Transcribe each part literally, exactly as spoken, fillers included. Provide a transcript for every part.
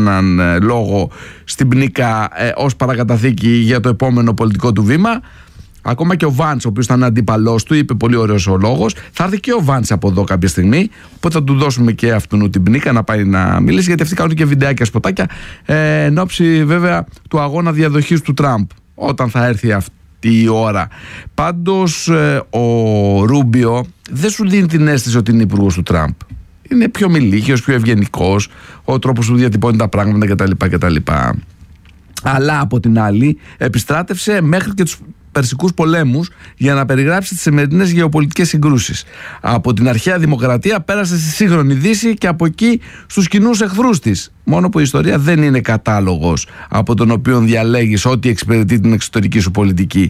έναν ε, λόγο στην Πνίκα ε, ως παρακαταθήκη για το επόμενο πολιτικό του βήμα. Ακόμα και ο Βάνς, ο οποίος ήταν αντίπαλός του, είπε πολύ ωραίος ο λόγος. Θα έρθει και ο Βάνς από εδώ κάποια στιγμή. Οπότε θα του δώσουμε και αυτόν την Πνίκα να πάει να μιλήσει, γιατί αυτοί κάνουν και βιντεάκια, σποτάκια, ε, εν ώψη βέβαια του αγώνα διαδοχής του Τραμπ, όταν θα έρθει αυτή η ώρα. Πάντως ε, ο Ρούμπιο δεν σου δίνει την αίσθηση ότι είναι υπουργός του Τραμπ. Είναι πιο μιλίχιος, πιο ευγενικός, ο τρόπος που διατυπώνει τα πράγματα κτλ. κτλ. Αλλά από την άλλη επιστράτευσε μέχρι και τους Περσικούς πολέμους για να περιγράψει τις σημερινές γεωπολιτικές συγκρούσεις. Από την αρχαία δημοκρατία πέρασε στη σύγχρονη Δύση και από εκεί στους κοινούς εχθρούς της. Μόνο που η ιστορία δεν είναι κατάλογος από τον οποίο διαλέγεις ό,τι εξυπηρετεί την εξωτερική σου πολιτική.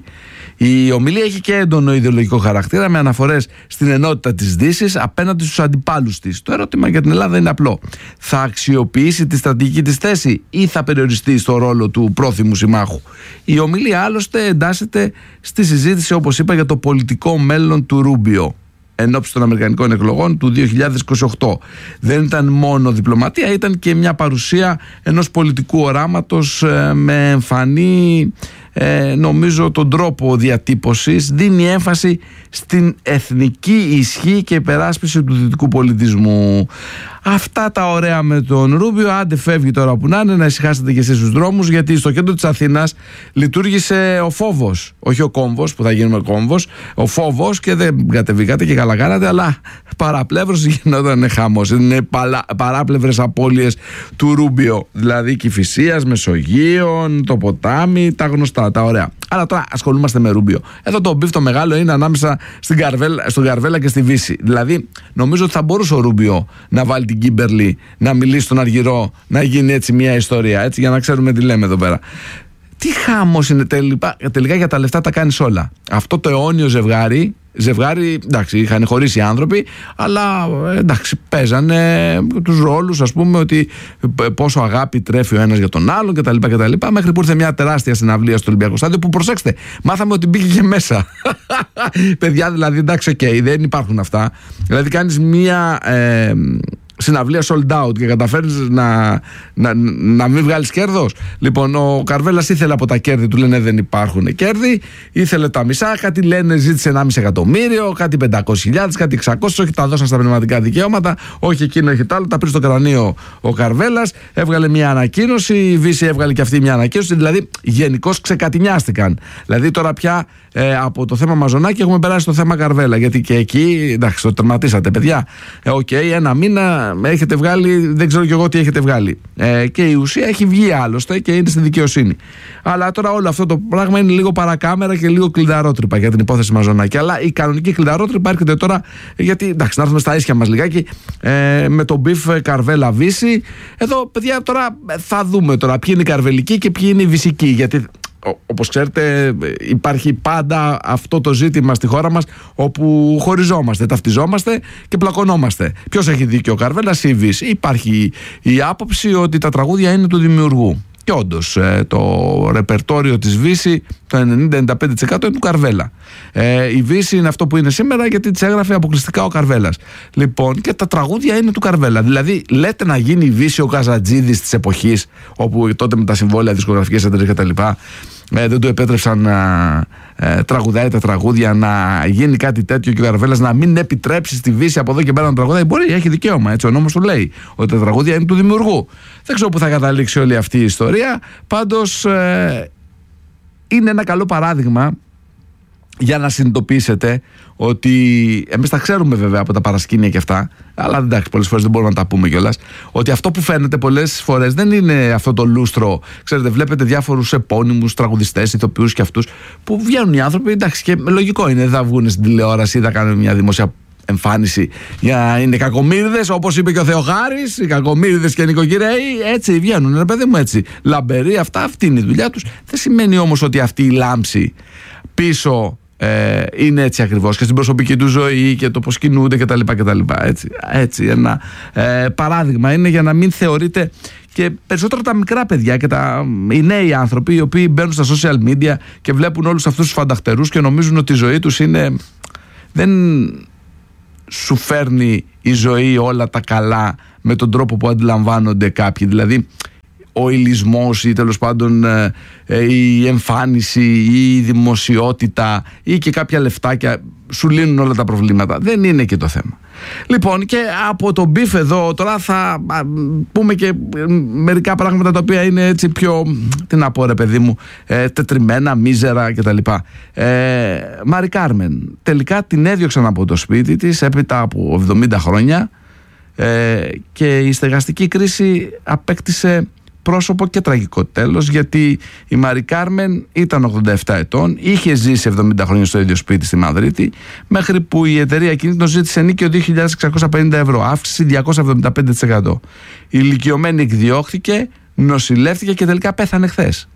Η ομιλία έχει και έντονο ιδεολογικό χαρακτήρα, με αναφορές στην ενότητα της Δύσης απέναντι στους αντιπάλους της. Το ερώτημα για την Ελλάδα είναι απλό. Θα αξιοποιήσει τη στρατηγική της θέση ή θα περιοριστεί στο ρόλο του πρόθυμου συμμάχου? Η ομιλία άλλωστε εντάσσεται στη συζήτηση, όπως είπα, για το πολιτικό μέλλον του Ρούμπιο ενόψει των αμερικανικών εκλογών του δύο χιλιάδες είκοσι οκτώ. Δεν ήταν μόνο διπλωματία, ήταν και μια παρουσία ενός πολιτικού οράματος ε, με εμφανή ε, νομίζω τον τρόπο διατύπωσης. Δίνει έμφαση στην εθνική ισχύ και υπεράσπιση του δυτικού πολιτισμού. Αυτά τα ωραία με τον Ρούμπιο. Άντε φεύγει τώρα που να είναι, να ησυχάσετε και εσείς στους δρόμους, γιατί στο κέντρο της Αθήνας λειτουργήσε ο φόβος, όχι ο κόμβος που θα γίνουμε κόμβος, ο φόβος, και δεν κατεβήκατε και καλά κάνατε, αλλά παραπλεύρωση γινόταν χαμός. Είναι παράπλευρες απώλειες του Ρούμπιο, δηλαδή Κηφισίας, Μεσογείων, το ποτάμι, τα γνωστά, τα ωραία. Αλλά τώρα ασχολούμαστε με Ρούμπιο. Εδώ το μπιφ το μεγάλο είναι ανάμεσα στην Καρβέλα, στον Καρβέλα και στη Βύση. Δηλαδή, νομίζω ότι θα μπορούσε ο Ρούμπιο να βάλει την Κίμπερλι, να μιλήσει στον Αργυρό, να γίνει έτσι μια ιστορία, έτσι, για να ξέρουμε τι λέμε εδώ πέρα. Τι χάμος είναι τελικά, τελικά για τα λεφτά τα κάνεις όλα. Αυτό το αιώνιο ζευγάρι, ζευγάρι, εντάξει, είχαν χωρίσει οι άνθρωποι, αλλά εντάξει, παίζανε τους ρόλους, ας πούμε, ότι πόσο αγάπη τρέφει ο ένας για τον άλλον κτλ. κτλ μέχρι που ήρθε μια τεράστια συναυλία στο Ολυμπιακό Στάδιο, που, προσέξτε, μάθαμε ότι μπήκε και μέσα. Παιδιά, δηλαδή, εντάξει, οκ, okay, δεν υπάρχουν αυτά. Δηλαδή, κάνεις μια ε, συναυλία sold out και καταφέρνεις να, να, να μην βγάλεις κέρδος. Λοιπόν, ο Καρβέλας ήθελε από τα κέρδη, του λένε δεν υπάρχουν κέρδη, ήθελε τα μισά, κάτι λένε ζήτησε ενάμιση εκατομμύριο, κάτι πεντακόσιες χιλιάδες, κάτι εξακόσιες, όχι τα δώσαν στα πνευματικά δικαιώματα, όχι εκείνο, όχι το άλλο, τα πήρε στο κρανίο ο Καρβέλας, έβγαλε μια ανακοίνωση, η Βύση έβγαλε και αυτή μια ανακοίνωση, δηλαδή γενικώς ξεκατηνιάστηκαν. Δηλαδή τώρα πια ε, από το θέμα Μαζονάκη έχουμε περάσει στο θέμα Καρβέλα, γιατί και εκεί, εντάξει, το τερματίσατε, παιδιά. Ε, οκ, okay, ένα μήνα έχετε βγάλει, δεν ξέρω κι εγώ τι έχετε βγάλει. Ε, και η ουσία έχει βγει άλλωστε και είναι στη δικαιοσύνη. Αλλά τώρα όλο αυτό το πράγμα είναι λίγο παρακάμερα και λίγο κλειδαρότρυπα για την υπόθεση Μαζονάκη. Αλλά η κανονική κλειδαρότρυπα έρχεται τώρα, γιατί εντάξει, να έρθουμε στα ίσια μας λιγάκι, ε, με τον μπιφ Καρβέλα Βύση. Εδώ, παιδιά, τώρα θα δούμε τώρα ποιοι είναι οι καρβελικοί και ποιοι είναι οι βυσικοί. Γιατί, όπως ξέρετε, υπάρχει πάντα αυτό το ζήτημα στη χώρα μας, όπου χωριζόμαστε, ταυτιζόμαστε και πλακωνόμαστε. Ποιος έχει δίκιο, ο Καρβέλας ή η Βύση? Υπάρχει η άποψη ότι τα τραγούδια είναι του δημιουργού. Και όντως το ρεπερτόριο της Βύση, το ενενήντα με ενενήντα πέντε τοις εκατό είναι του Καρβέλα. Ε, η Βύση είναι αυτό που είναι σήμερα γιατί της έγραφε αποκλειστικά ο Καρβέλας. Λοιπόν, και τα τραγούδια είναι του Καρβέλα. Δηλαδή, λέτε να γίνει η Βύση ο Καζατζίδης της εποχής, όπου τότε με τα συμβόλαια, δισκογραφικές εταιρείες κτλ. Ε, δεν του επέτρεψαν να ε, τραγουδάει τα τραγούδια, να γίνει κάτι τέτοιο, και ο Καρβέλας να μην επιτρέψει στη Βύση από εδώ και πέρα να τραγουδάει. Μπορεί, έχει δικαίωμα, έτσι, ο νόμος του λέει ότι τα τραγούδια είναι του δημιουργού. Δεν ξέρω πού θα καταλήξει όλη αυτή η ιστορία. Πάντως ε, είναι ένα καλό παράδειγμα για να συνειδητοποιήσετε ότι εμείς τα ξέρουμε βέβαια από τα παρασκήνια και αυτά, αλλά εντάξει, πολλές φορές δεν μπορούμε να τα πούμε κιόλας, ότι αυτό που φαίνεται πολλές φορές δεν είναι αυτό το λούστρο. Ξέρετε, βλέπετε διάφορους επώνυμους τραγουδιστές, ηθοποιούς και αυτούς που βγαίνουν οι άνθρωποι, εντάξει, και λογικό είναι, δεν θα βγουν στην τηλεόραση ή θα κάνουν μια δημοσία εμφάνιση για να είναι κακομοίριδες, όπως είπε και ο Θεοχάρης, οι κακομοίριδες και νοικοκυρέοι, έτσι βγαίνουν, ρε παιδί μου, έτσι. Λαμπεροί, αυτά, αυτή είναι η δουλειά τους. Δεν σημαίνει όμως ότι αυτή η λάμψη πίσω ε, είναι έτσι ακριβώς, και στην προσωπική του ζωή και το πώς κινούνται κτλ. κτλ. Έτσι, έτσι ένα ε, παράδειγμα είναι για να μην θεωρείτε. Και περισσότερο τα μικρά παιδιά και τα, οι νέοι άνθρωποι οι οποίοι μπαίνουν στα social media και βλέπουν όλους αυτούς τους φανταχτερούς και νομίζουν ότι η ζωή τους είναι. Δεν σου φέρνει η ζωή όλα τα καλά με τον τρόπο που αντιλαμβάνονται κάποιοι. Δηλαδή, ο ηλισμός ή τέλος πάντων ε, ε, η εμφάνιση ή η δημοσιότητα ή και κάποια λεφτάκια σου λύνουν όλα τα προβλήματα. Δεν είναι και το θέμα. Λοιπόν, και από τον μπιφ εδώ τώρα θα α, πούμε και μερικά πράγματα τα οποία είναι έτσι πιο, τι να πω ρε παιδί μου, ε, τετριμένα, μίζερα κτλ. ε, Μάρι Κάρμεν τελικά την έδιωξαν από το σπίτι της έπειτα από εβδομήντα χρόνια ε, και η στεγαστική κρίση απέκτησε πρόσωπο και τραγικό τέλος, γιατί η Μάρι Κάρμεν ήταν ογδόντα επτά ετών, είχε ζήσει εβδομήντα χρόνια στο ίδιο σπίτι στη Μαδρίτη, μέχρι που η εταιρεία ακινήτων ζήτησε νίκιο δύο χιλιάδες εξακόσια πενήντα ευρώ, αύξηση διακόσια εβδομήντα πέντε τοις εκατό. Η ηλικιωμένη εκδιώχθηκε, νοσηλεύτηκε και τελικά πέθανε χθες.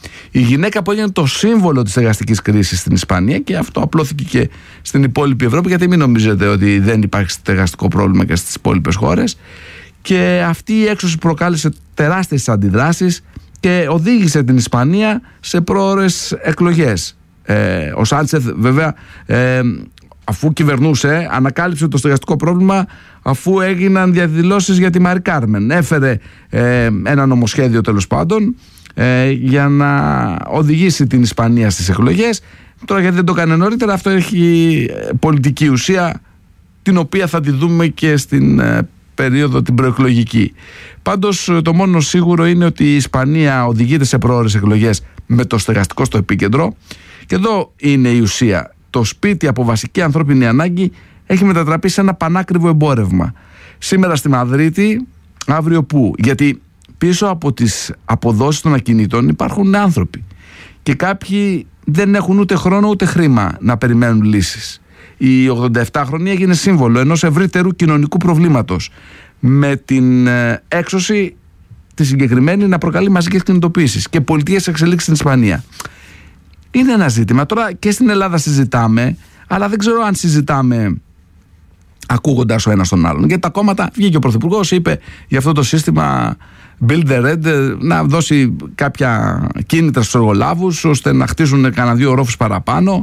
Η γυναίκα που έγινε το σύμβολο της στεγαστικής κρίσης στην Ισπανία, και αυτό απλώθηκε και στην υπόλοιπη Ευρώπη, γιατί μην νομίζετε ότι δεν υπάρχει στεγαστικό πρόβλημα και στις υπόλοιπες χώρες. Και αυτή η έξωση προκάλεσε τεράστιες αντιδράσεις και οδήγησε την Ισπανία σε πρόωρες εκλογές. Ε, ο Σάντσεθ βέβαια ε, αφού κυβερνούσε ανακάλυψε το στεγαστικό πρόβλημα αφού έγιναν διαδηλώσεις για τη Μάρι Κάρμεν. Έφερε ε, ένα νομοσχέδιο τέλος πάντων ε, για να οδηγήσει την Ισπανία στις εκλογές. Τώρα γιατί δεν το έκανε νωρίτερα, αυτό έχει πολιτική ουσία την οποία θα τη δούμε και στην ε, περίοδο την προεκλογική. Πάντως το μόνο σίγουρο είναι ότι η Ισπανία οδηγείται σε πρόωρες εκλογές με το στεγαστικό στο επίκεντρο, και εδώ είναι η ουσία. Το σπίτι από βασική ανθρώπινη ανάγκη έχει μετατραπεί σε ένα πανάκριβο εμπόρευμα. Σήμερα στη Μαδρίτη, αύριο πού? Γιατί πίσω από τις αποδόσεις των ακινήτων υπάρχουν άνθρωποι και κάποιοι δεν έχουν ούτε χρόνο ούτε χρήμα να περιμένουν λύσεις. Η ογδόντα επτάχρονη έγινε σύμβολο ενός ευρύτερου κοινωνικού προβλήματος, με την έξωση τη συγκεκριμένη να προκαλεί μαζικές κινητοποίησεις και πολιτικές εξελίξεις στην Ισπανία. Είναι ένα ζήτημα. Τώρα και στην Ελλάδα συζητάμε, αλλά δεν ξέρω αν συζητάμε ακούγοντας ο ένας τον άλλον. Γιατί τα κόμματα, βγήκε ο Πρωθυπουργός, είπε για αυτό το σύστημα Build the Red να δώσει κάποια κίνητρα στους εργολάβους ώστε να χτίζουν κανένα δύο ορόφους παραπάνω.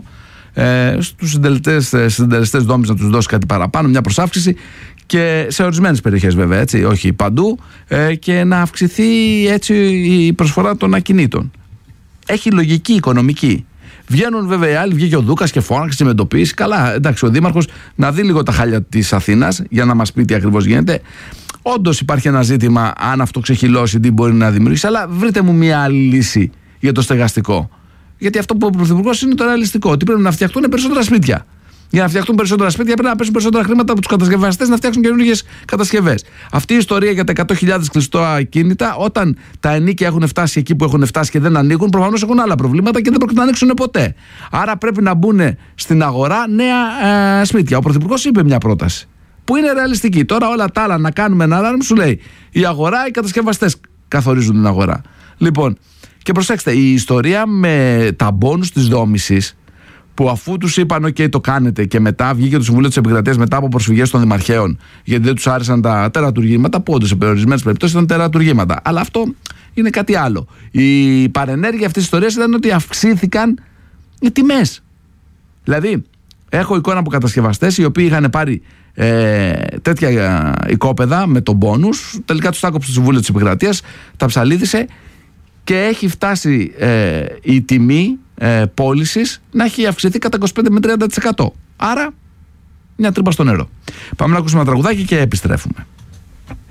Ε, στους συντελεστές, συντελεστές δόμης να τους δώσει κάτι παραπάνω, μια προσάυξηση, και σε ορισμένες περιοχές βέβαια, έτσι, όχι παντού, ε, και να αυξηθεί έτσι η προσφορά των ακινήτων. Έχει λογική οικονομική. Βγαίνουν βέβαια οι άλλοι, βγήκε ο Δούκας και φώναξε με εντοπίσει. Καλά, εντάξει, ο Δήμαρχος να δει λίγο τα χάλια της Αθήνας για να μας πει τι ακριβώς γίνεται. Όντως υπάρχει ένα ζήτημα, αν αυτό ξεχυλώσει, τι μπορεί να δημιουργήσει, αλλά βρείτε μου μια άλλη λύση για το στεγαστικό. Γιατί αυτό που ο Πρωθυπουργός είναι το ρεαλιστικό, ότι πρέπει να φτιαχτούν περισσότερα σπίτια. Για να φτιαχτούν περισσότερα σπίτια πρέπει να πέσουν περισσότερα χρήματα από τους κατασκευαστές να φτιάξουν καινούργιες κατασκευές. Αυτή η ιστορία για τα εκατό χιλιάδες κλειστά ακίνητα, όταν τα ενοίκια έχουν φτάσει εκεί που έχουν φτάσει και δεν ανοίγουν, προφανώς έχουν άλλα προβλήματα και δεν πρόκειται να ανοίξουν ποτέ. Άρα πρέπει να μπουν στην αγορά νέα ε, σπίτια. Ο Πρωθυπουργός είπε μια πρόταση που είναι ρεαλιστική. Τώρα όλα τα άλλα να κάνουμε ένα alarm, σου λέει η αγορά, οι κατασκευαστές καθορίζουν την αγορά. Λοιπόν, και προσέξτε, η ιστορία με τα μπόνους της δόμησης, που αφού τους είπαν OK το κάνετε, και μετά βγήκε το Συμβούλιο της Επικρατείας μετά από προσφυγές των δημαρχαίων γιατί δεν τους άρεσαν τα τερατουργήματα, που όντως σε περιορισμένες περιπτώσεις ήταν τερατουργήματα, αλλά αυτό είναι κάτι άλλο. Η παρενέργεια αυτής της ιστορίας ήταν ότι αυξήθηκαν οι τιμές. Δηλαδή έχω εικόνα από κατασκευαστές οι οποίοι είχαν πάρει ε, τέτοια οικόπεδα με τον μπόνους, τελικά τους τάκοψε το Συμβούλιο της Επικρατείας, τα ψαλίδισε και έχει φτάσει ε, η τιμή ε, πώλησης να έχει αυξηθεί κατά είκοσι πέντε με τριάντα τοις εκατό. Άρα μια τρύπα στο νερό. Πάμε να ακούσουμε ένα τραγουδάκι και επιστρέφουμε.